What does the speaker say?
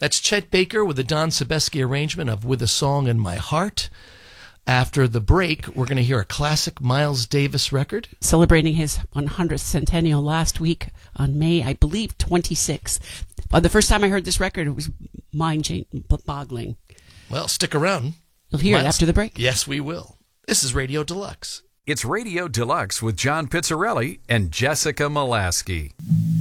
That's Chet Baker with the Don Sebesky arrangement of With a Song in My Heart. After the break, we're going to hear a classic Miles Davis record. Celebrating his 100th centennial last week on May, I believe, 26th. The first time I heard this record, it was mind-boggling. Well, stick around. You'll hear it after the break. Yes, we will. This is Radio Deluxe. It's Radio Deluxe with John Pizzarelli and Jessica Molaski.